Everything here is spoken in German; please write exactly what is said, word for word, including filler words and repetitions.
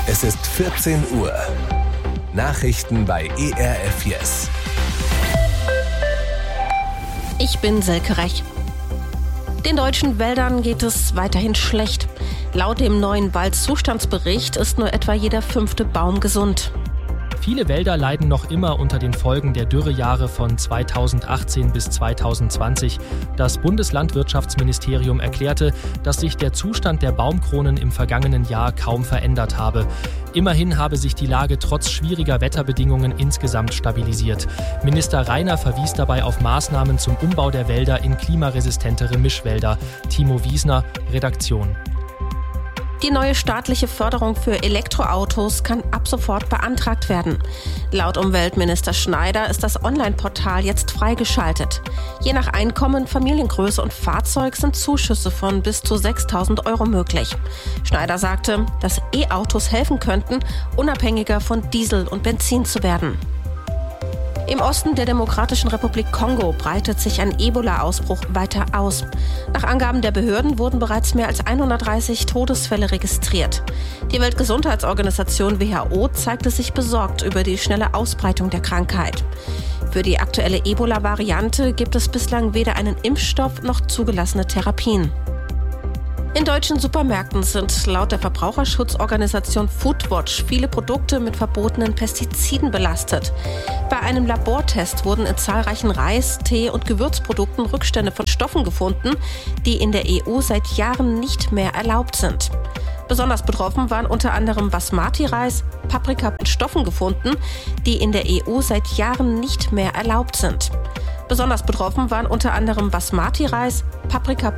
Es ist vierzehn Uhr. Nachrichten bei E R F Yes. Ich bin Silke Rech. Den deutschen Wäldern geht es weiterhin schlecht. Laut dem neuen Waldzustandsbericht ist nur etwa jeder fünfte Baum gesund. Viele Wälder leiden noch immer unter den Folgen der Dürrejahre von zweitausendachtzehn bis zweitausendzwanzig. Das Bundeslandwirtschaftsministerium erklärte, dass sich der Zustand der Baumkronen im vergangenen Jahr kaum verändert habe. Immerhin habe sich die Lage trotz schwieriger Wetterbedingungen insgesamt stabilisiert. Minister Rainer verwies dabei auf Maßnahmen zum Umbau der Wälder in klimaresistentere Mischwälder. Timo Wiesner, Redaktion. Die neue staatliche Förderung für Elektroautos kann ab sofort beantragt werden. Laut Umweltminister Schneider ist das Online-Portal jetzt freigeschaltet. Je nach Einkommen, Familiengröße und Fahrzeug sind Zuschüsse von bis zu sechstausend Euro möglich. Schneider sagte, dass E-Autos helfen könnten, unabhängiger von Diesel und Benzin zu werden. Im Osten der Demokratischen Republik Kongo breitet sich ein Ebola-Ausbruch weiter aus. Nach Angaben der Behörden wurden bereits mehr als hundertdreißig Todesfälle registriert. Die Weltgesundheitsorganisation W H O zeigte sich besorgt über die schnelle Ausbreitung der Krankheit. Für die aktuelle Ebola-Variante gibt es bislang weder einen Impfstoff noch zugelassene Therapien. In deutschen Supermärkten sind laut der Verbraucherschutzorganisation Foodwatch viele Produkte mit verbotenen Pestiziden belastet. Bei einem Labortest wurden in zahlreichen Reis-, Tee- und Gewürzprodukten Rückstände von Stoffen gefunden, die in der E U seit Jahren nicht mehr erlaubt sind. Besonders betroffen waren unter anderem Basmati-Reis, Paprika mit Stoffen gefunden, die in der E U seit Jahren nicht mehr erlaubt sind. Besonders betroffen waren unter anderem Basmati-Reis, Paprika